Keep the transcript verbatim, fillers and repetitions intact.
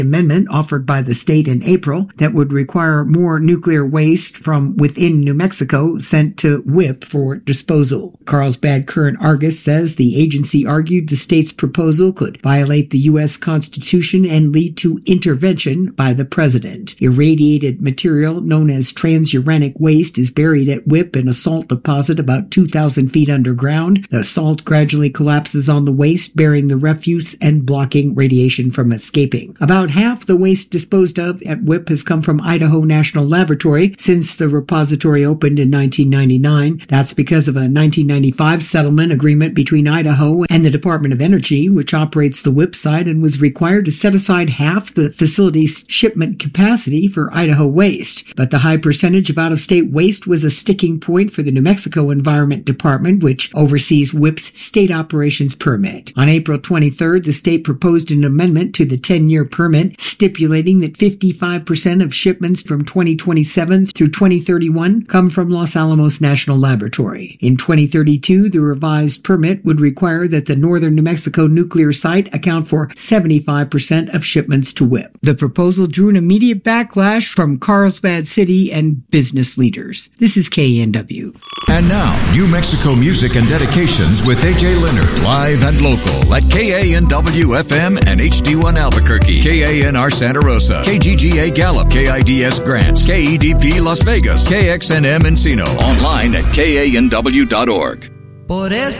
amendment offered by the state in April that would require more nuclear waste from within New Mexico sent to W I P for disposal. Carlsbad Current-Argus says the agency argued the state's proposal could violate the U S Constitution and lead to intervention by the president. Irradiated material known as transuranic waste is buried at W I P in a salt deposit about two thousand feet underground. The salt gradually collapses on the waste, burying the refuse and blocking radiation from escaping. About half the waste disposed of at W I P has come from Idaho National Laboratory since the repository opened in nineteen ninety-nine. That's because of a nineteen ninety-five settlement agreement between Idaho and the Department of Energy, which operates the W I P site and was required to set aside half the facility's shipment capacity for Idaho waste. But the high percentage of out-of-state waste was a sticking point for the New Mexico Environment Department, which oversees W I P's state operations permit. On April twenty-third, the state proposed an amendment to the ten-year permit, stipulating that fifty-five percent of shipments from twenty twenty-seven through twenty thirty-one come from Los Alamos National Laboratory. In twenty thirty-two, the revised permit would require that the northern New Mexico nuclear site account for seventy-five percent of shipments to W I P. The proposal drew an immediate backlash from Carlsbad City and business leaders. This is K N W. And now, New Mexico music and dedications with A J Leonard, live and local at K A N W F M and H D one Albuquerque, K A N R Santa Rosa, K G G A Gallup, K I D S Grants, K E D P Las Vegas, K X N M Encino. Online at K A N W dot org. Por